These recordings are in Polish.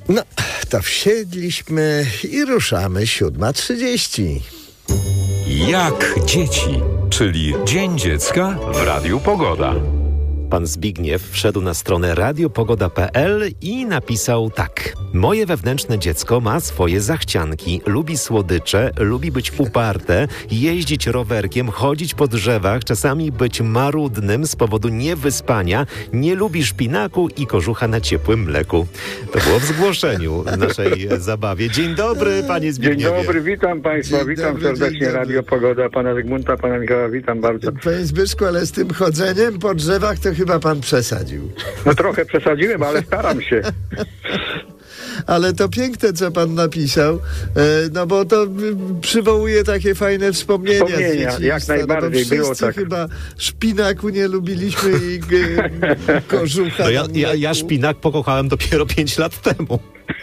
No, to wsiedliśmy i ruszamy 7:30. Jak dzieci, czyli Dzień Dziecka w Radiu Pogoda. Pan Zbigniew wszedł na stronę radiopogoda.pl i napisał tak. Moje wewnętrzne dziecko ma swoje zachcianki, lubi słodycze, lubi być uparte, jeździć rowerkiem, chodzić po drzewach, czasami być marudnym z powodu niewyspania, nie lubi szpinaku i kożucha na ciepłym mleku. To było w zgłoszeniu naszej zabawie. Dzień dobry, panie Zbigniewie. Dzień dobry, witam państwa, witam serdecznie Radio Pogoda, pana Zygmunta, pana Michała, witam bardzo. Panie Zbyszku, ale z tym chodzeniem po drzewach to chyba pan przesadził. No trochę przesadziłem, ale staram się. Ale to piękne, co pan napisał, no bo to przywołuje takie fajne wspomnienia z dzieciństwa, jak najbardziej, no było wszyscy tak. chyba szpinaku nie lubiliśmy i kożucha. No ja szpinak pokochałem dopiero 5 lat temu.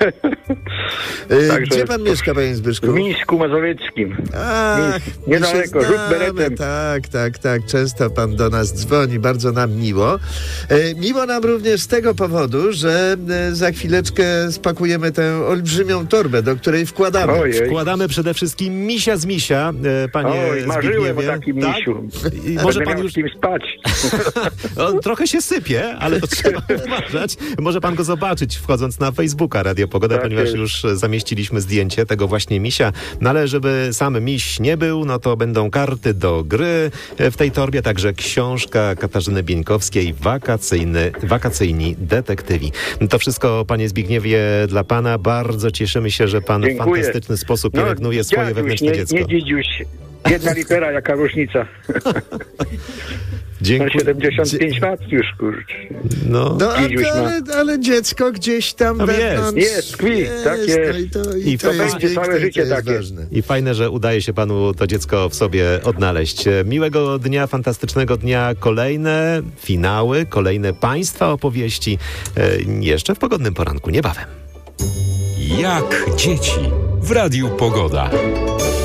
Także Gdzie pan mieszka, panie Zbyszku? w Mińsku Mazowieckim. Ach, niedaleko, my się rzut znamy, beretem. Tak. Często pan do nas dzwoni, bardzo nam miło. Miło nam również z tego powodu, że za chwileczkę spakujemy tę olbrzymią torbę, do której wkładamy. Ojej. Wkładamy przede wszystkim misia z misia, panie Oj, marzyłem o Zbigniewie. takim Tak? misiu. I może Będę pan miał już... z kim spać. On trochę się sypie, ale to trzeba uważać. Może pan go zobaczyć, wchodząc na Facebooka Radio Pogoda, Tak ponieważ jest. już zamieściliśmy zdjęcie tego właśnie misia. No ale żeby sam miś nie był, no to będą karty do gry w tej torbie, także książka Katarzyny Bieńkowskiej Wakacyjni detektywi. To wszystko, panie Zbigniewie, dla pana. Bardzo cieszymy się, że pan w Dziękuję. fantastyczny sposób pielęgnuje swoje dziaduś, wewnętrzne dziecko. Nie dzidziuś. Jedna litera, jaka różnica. No Dziękuję. 75 lat już, kurczę. No. No, Dzidziuś ma. ale dziecko gdzieś tam Tam wewnątrz jest, tkwi, tak jest. I to I jest będzie całe piękne, życie to jest takie. ważne. I fajne, że udaje się panu to dziecko w sobie odnaleźć. Miłego dnia, fantastycznego dnia. Kolejne finały, kolejne państwa opowieści. Jeszcze w pogodnym poranku, niebawem. Jak dzieci w Radiu Pogoda.